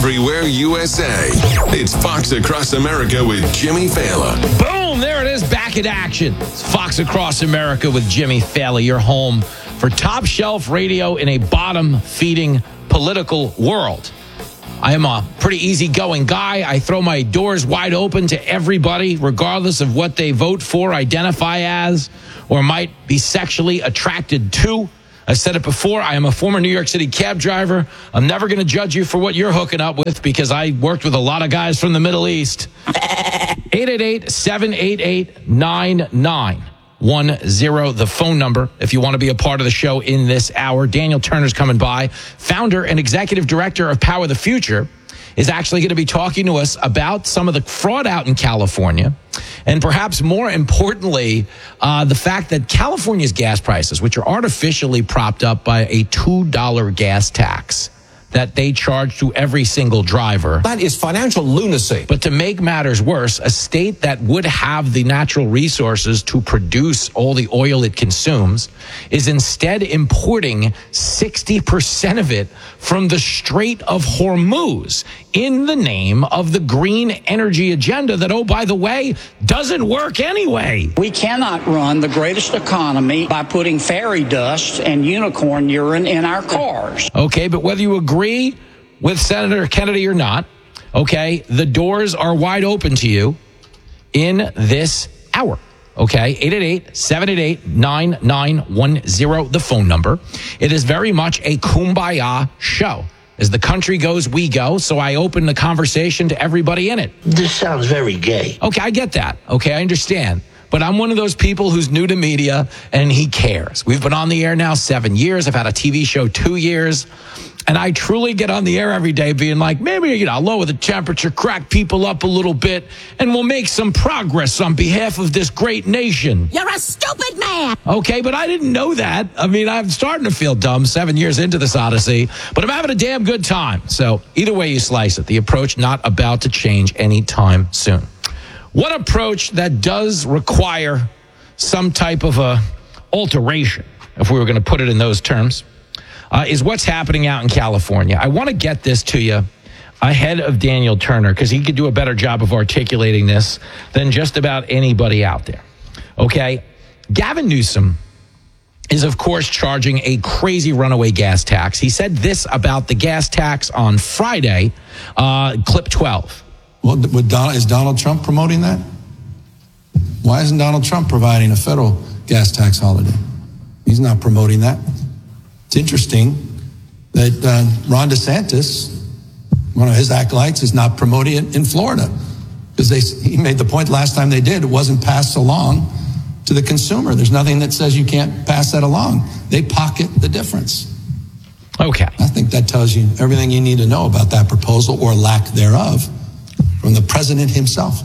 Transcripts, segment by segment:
everywhere USA. It's Fox Across America with Jimmy Fallon. Boom, there it is, back in action. It's Fox Across America with Jimmy Fallon, your home for top shelf radio in a bottom-feeding political world. I am a pretty easygoing guy. I throw my doors wide open to everybody, regardless of what they vote for, identify as, or might be sexually attracted to. I said it before, I am a former New York City cab driver. I'm never going to judge you for what you're hooking up with because I worked with a lot of guys from the Middle East. 888-788-9910, the phone number, if you want to be a part of the show in this hour. Daniel Turner's coming by, founder and executive director of Power the Future, is actually going to be talking to us about some of the fraud out in California. And perhaps more importantly, the fact that California's gas prices, which are artificially propped up by a $2 gas tax that they charge to every single driver. That is financial lunacy. But to make matters worse, a state that would have the natural resources to produce all the oil it consumes is instead importing 60% of it from the Strait of Hormuz in the name of the green energy agenda that, oh, by the way, doesn't work anyway. We cannot run the greatest economy by putting fairy dust and unicorn urine in our cars. Okay, but whether you agree with Senator Kennedy or not, okay, the doors are wide open to you in this hour. Okay, 888-788-9910, the phone number. It is very much a kumbaya show. As the country goes, we go. So I open the conversation to everybody in it. This sounds very gay. Okay, I get that. Okay, I understand. But I'm one of those people who's new to media, and he cares. We've been on the air now 7 years. I've had a TV show 2 years. And I truly get on the air every day being like, maybe, lower the temperature, crack people up a little bit, and we'll make some progress on behalf of this great nation. You're a stupid man. Okay, but I didn't know that. I mean, I'm starting to feel dumb 7 years into this odyssey, but I'm having a damn good time. So either way you slice it, the approach not about to change anytime soon. One approach that does require some type of a alteration, if we were going to put it in those terms, is what's happening out in California. I want to get this to you ahead of Daniel Turner because he could do a better job of articulating this than just about anybody out there. Okay? Gavin Newsom is, of course, charging a crazy runaway gas tax. He said this about the gas tax on Friday, clip 12. Well, is Donald Trump promoting that? Why isn't Donald Trump providing a federal gas tax holiday? He's not promoting that. It's interesting that Ron DeSantis, one of his acolytes, is not promoting it in Florida because he made the point last time they did, it wasn't passed along to the consumer. There's nothing that says you can't pass that along. They pocket the difference. Okay. I think that tells you everything you need to know about that proposal or lack thereof from the president himself.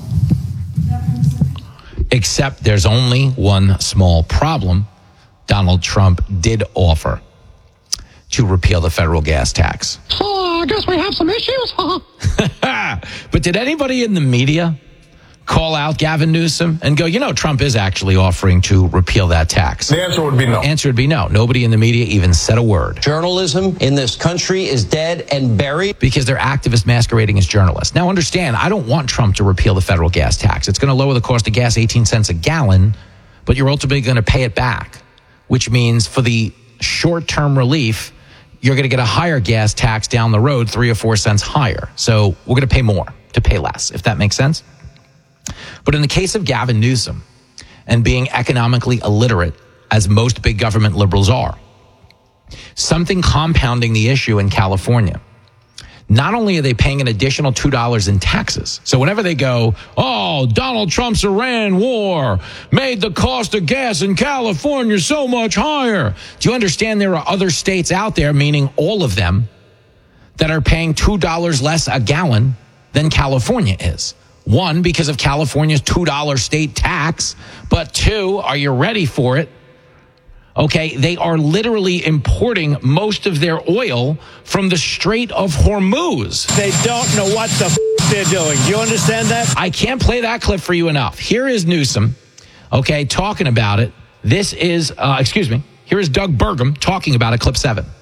Except there's only one small problem. Donald Trump did offer to repeal the federal gas tax. So I guess we have some issues, huh? But did anybody in the media call out Gavin Newsom and go, Trump is actually offering to repeal that tax? The answer would be no. Answer would be no. Nobody in the media even said a word. Journalism in this country is dead and buried. Because they're activists masquerading as journalists. Now understand, I don't want Trump to repeal the federal gas tax. It's going to lower the cost of gas 18 cents a gallon, but you're ultimately going to pay it back, which means for the short-term relief, you're going to get a higher gas tax down the road, 3 or 4 cents higher. So we're going to pay more to pay less, if that makes sense. But in the case of Gavin Newsom and being economically illiterate, as most big government liberals are, something compounding the issue in California. Not only are they paying an additional $2 in taxes. So whenever they go, oh, Donald Trump's Iran war made the cost of gas in California so much higher. Do you understand there are other states out there, meaning all of them, that are paying $2 less a gallon than California is? One, because of California's $2 state tax. But two, are you ready for it? Okay, they are literally importing most of their oil from the Strait of Hormuz. They don't know what the they're doing. Do you understand that? I can't play that clip for you enough. Here is Newsom, okay, talking about it. This is, here is Doug Burgum talking about it, clip 7.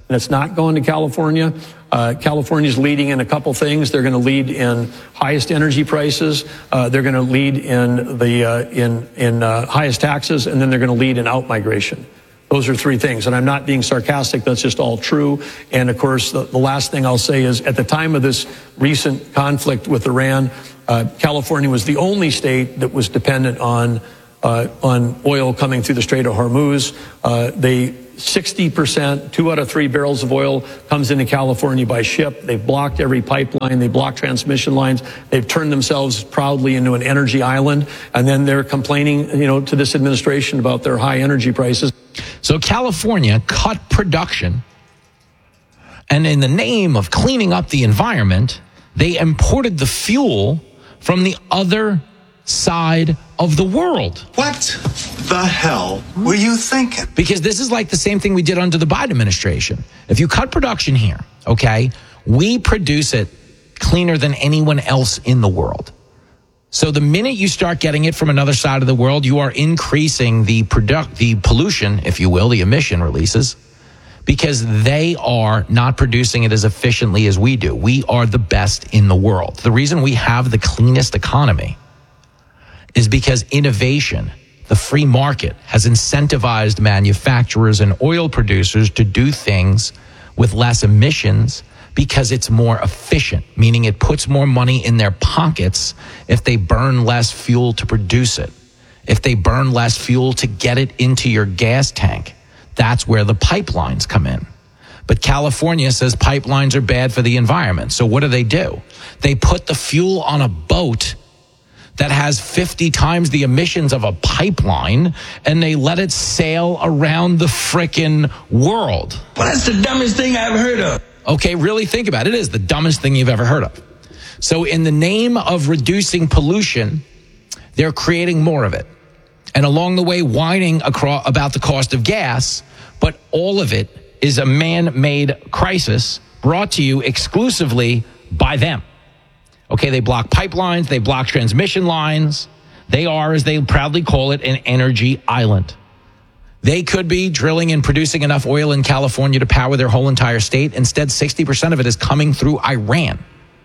and it's not going to California. California's leading in a couple things. They're going to lead in highest energy prices. They're going to lead in the highest taxes, and then they're going to lead in out-migration. Those are three things. And I'm not being sarcastic. That's just all true. And, of course, the last thing I'll say is at the time of this recent conflict with Iran, California was the only state that was dependent on oil coming through the Strait of Hormuz. 60%, 2 out of 3 barrels of oil comes into California by ship. They've blocked every pipeline. They blocked transmission lines. They've turned themselves proudly into an energy island. And then they're complaining, to this administration about their high energy prices. So California cut production, and in the name of cleaning up the environment, they imported the fuel from the other side of the world. What the hell were you thinking? Because this is like the same thing we did under the Biden administration. If you cut production here, okay, we produce it cleaner than anyone else in the world. So the minute you start getting it from another side of the world, you are increasing the pollution, if you will, the emission releases, because they are not producing it as efficiently as we do. We are the best in the world. The reason we have the cleanest economy is because innovation, the free market, has incentivized manufacturers and oil producers to do things with less emissions because it's more efficient, meaning it puts more money in their pockets if they burn less fuel to produce it. If they burn less fuel to get it into your gas tank, that's where the pipelines come in. But California says pipelines are bad for the environment. So what do? They put the fuel on a boat that has 50 times the emissions of a pipeline, and they let it sail around the frickin' world. Well, that's the dumbest thing I've heard of. Okay, really think about it. It is the dumbest thing you've ever heard of. So in the name of reducing pollution, they're creating more of it. And along the way, whining about the cost of gas, but all of it is a man-made crisis brought to you exclusively by them. Okay, they block pipelines, they block transmission lines. They are, as they proudly call it, an energy island. They could be drilling and producing enough oil in California to power their whole entire state. Instead, 60% of it is coming through Iran.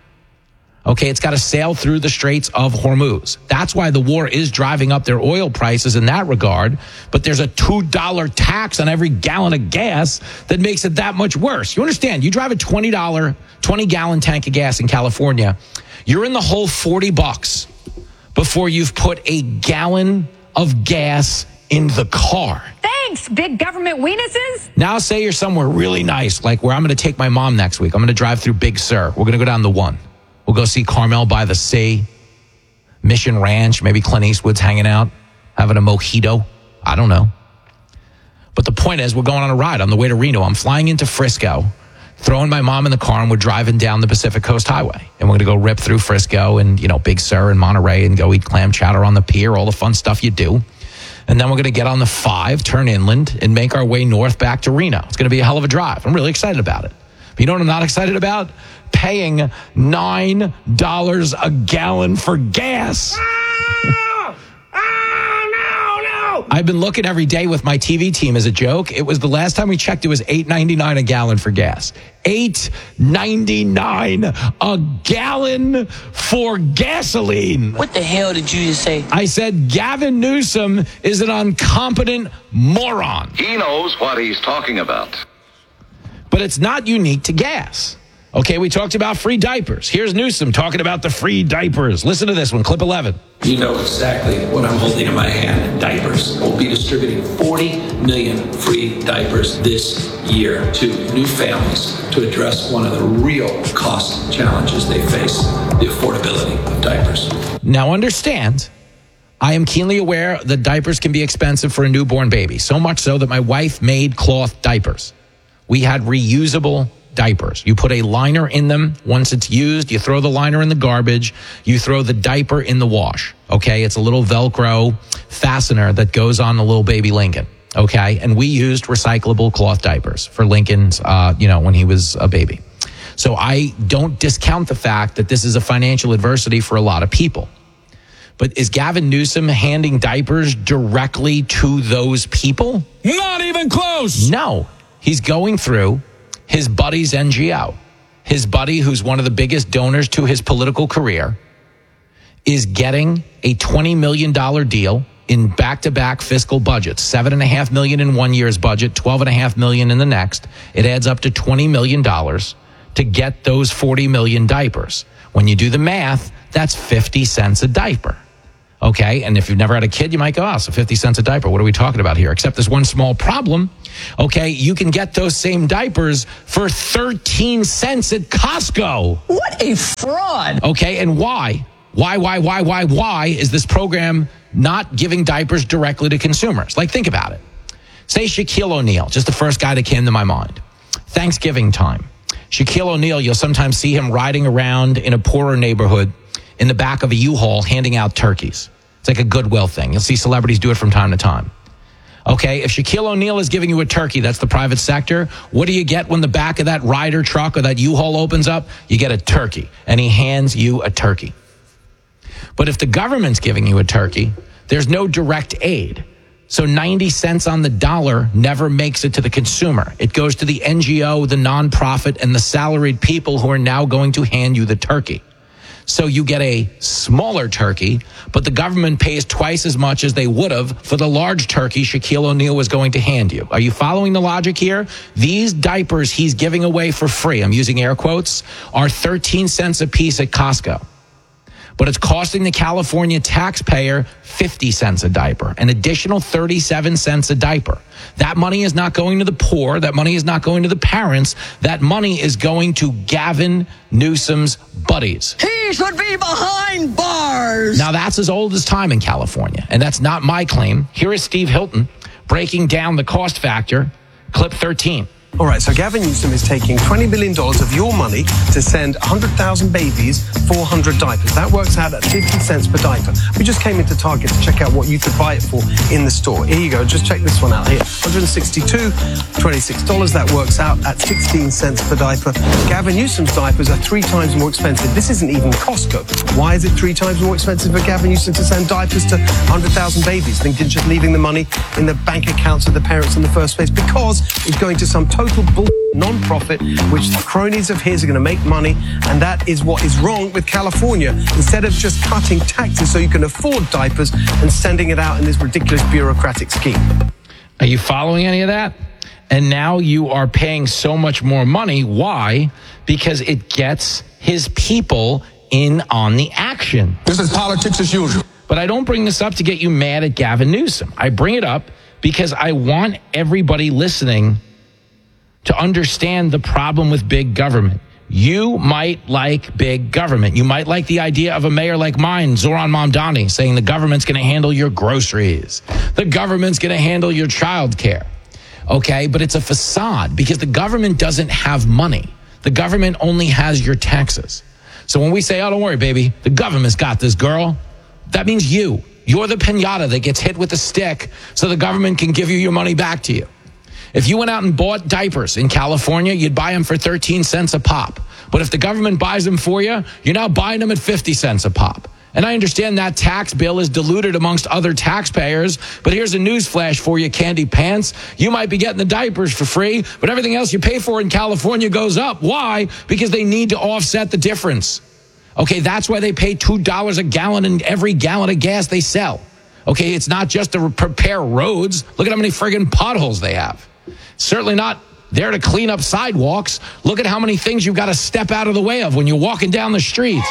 Okay, it's got to sail through the Straits of Hormuz. That's why the war is driving up their oil prices in that regard. But there's a $2 tax on every gallon of gas that makes it that much worse. You understand? You drive a $20-gallon tank of gas in California, you're in the whole $40 before you've put a gallon of gas in the car. Thanks, big government weenuses. Now say you're somewhere really nice, like where I'm going to take my mom next week. I'm going to drive through Big Sur. We're going to go down the 1. We'll go see Carmel by the Sea, Mission Ranch, maybe Clint Eastwood's hanging out, having a mojito. I don't know. But the point is, we're going on a ride on the way to Reno. I'm flying into Frisco, throwing my mom in the car, and we're driving down the Pacific Coast Highway. And we're going to go rip through Frisco and, Big Sur and Monterey and go eat clam chowder on the pier, all the fun stuff you do. And then we're going to get on the 5, turn inland, and make our way north back to Reno. It's going to be a hell of a drive. I'm really excited about it. But you know what I'm not excited about? Paying $9 a gallon for gas. No. I've been looking every day with my TV team as a joke. It was the last time we checked, it was $8.99 a gallon for gas. $8.99 a gallon for gasoline. What the hell did you just say? I said Gavin Newsom is an incompetent moron. He knows what he's talking about. But it's not unique to gas. Okay, we talked about free diapers. Here's Newsom talking about the free diapers. Listen to this one, clip 11. You know exactly what I'm holding in my hand, diapers. We'll be distributing 40 million free diapers this year to new families to address one of the real cost challenges they face, the affordability of diapers. Now understand, I am keenly aware that diapers can be expensive for a newborn baby, so much so that my wife made cloth diapers. We had reusable diapers. You put a liner in them. Once it's used, you throw the liner in the garbage. You throw the diaper in the wash. Okay, it's a little Velcro fastener that goes on a little baby Lincoln. Okay, and we used recyclable cloth diapers for Lincoln's, when he was a baby. So I don't discount the fact that this is a financial adversity for a lot of people. But is Gavin Newsom handing diapers directly to those people? Not even close. No, he's going through his buddy's NGO, his buddy who's one of the biggest donors to his political career, is getting a $20 million deal in back-to-back fiscal budgets, $7.5 million in one year's budget, $12.5 million in the next. It adds up to $20 million to get those 40 million diapers. When you do the math, that's 50 cents a diaper. Okay, and if you've never had a kid, you might go, oh, so 50 cents a diaper. What are we talking about here? Except there's one small problem. Okay, you can get those same diapers for 13 cents at Costco. What a fraud. Okay, and why? Why is this program not giving diapers directly to consumers? Like, think about it. Say Shaquille O'Neal, just the first guy that came to my mind. Thanksgiving time. Shaquille O'Neal, you'll sometimes see him riding around in a poorer neighborhood in the back of a U-Haul handing out turkeys. It's like a Goodwill thing. You'll see celebrities do it from time to time. Okay, if Shaquille O'Neal is giving you a turkey, that's the private sector. What do you get when the back of that Ryder truck or that U-Haul opens up? You get a turkey, and he hands you a turkey. But if the government's giving you a turkey, there's no direct aid. So 90 cents on the dollar never makes it to the consumer. It goes to the NGO, the nonprofit, and the salaried people who are now going to hand you the turkey. So you get a smaller turkey, but the government pays twice as much as they would have for the large turkey Shaquille O'Neal was going to hand you. Are you following the logic here? These diapers he's giving away for free, I'm using air quotes, are 13 cents a piece at Costco. But it's costing the California taxpayer 50 cents a diaper, an additional 37 cents a diaper. That money is not going to the poor. That money is not going to the parents. That money is going to Gavin Newsom's buddies. He should be behind bars. Now, that's as old as time in California, and that's not my claim. Here is Steve Hilton breaking down the cost factor, clip 13. All right, so Gavin Newsom is taking $20 billion of your money to send 100,000 babies 400 diapers. That works out at 50 cents per diaper. We just came into Target to check out what you could buy it for in the store. Here you go. Just check this one out here. $162.26. That works out at 16 cents per diaper. Gavin Newsom's diapers are 3 times more expensive. This isn't even Costco. Why is it 3 times more expensive for Gavin Newsom to send diapers to 100,000 babies than just leaving the money in the bank accounts of the parents in the first place? Because it's going to some total non-profit, which the cronies of his are going to make money, and that is what is wrong with California. Instead of just cutting taxes so you can afford diapers and sending it out in this ridiculous bureaucratic scheme. Are you following any of that? And now you are paying so much more money. Why? Because it gets his people in on the action. This is politics as usual. But I don't bring this up to get you mad at Gavin Newsom. I bring it up because I want everybody listening to understand the problem with big government. You might like big government. You might like the idea of a mayor like mine, Zoran Mamdani, saying the government's going to handle your groceries. The government's going to handle your child care. Okay, but it's a facade because the government doesn't have money. The government only has your taxes. So when we say, oh, don't worry, baby, the government's got this, girl, that means you. You're the piñata that gets hit with a stick so the government can give you your money back to you. If you went out and bought diapers in California, you'd buy them for 13 cents a pop. But if the government buys them for you, you're now buying them at 50 cents a pop. And I understand that tax bill is diluted amongst other taxpayers, but here's a news flash for you, Candy Pants. You might be getting the diapers for free, but everything else you pay for in California goes up. Why? Because they need to offset the difference. Okay, that's why they pay $2 a gallon in every gallon of gas they sell. Okay, it's not just to repair roads. Look at how many friggin' potholes they have. Certainly not there to clean up sidewalks. Look at how many things you've got to step out of the way of when you're walking down the street.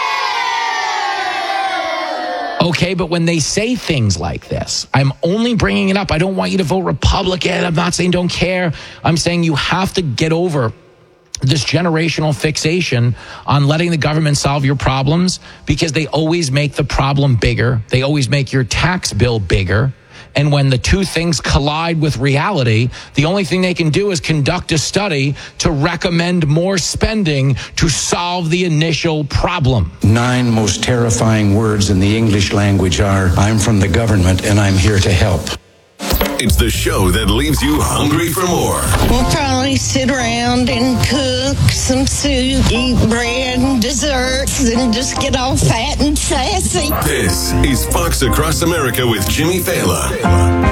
Okay, but when they say things like this, I'm only bringing it up. I don't want you to vote Republican. I'm not saying don't care. I'm saying you have to get over this generational fixation on letting the government solve your problems because they always make the problem bigger. They always make your tax bill bigger. And when the two things collide with reality, the only thing they can do is conduct a study to recommend more spending to solve the initial problem. 9 most terrifying words in the English language are, I'm from the government and I'm here to help. It's the show that leaves you hungry for more. We'll probably sit around and cook some soup, eat bread and desserts, and just get all fat and sassy. This is Fox Across America with Jimmy Fallon.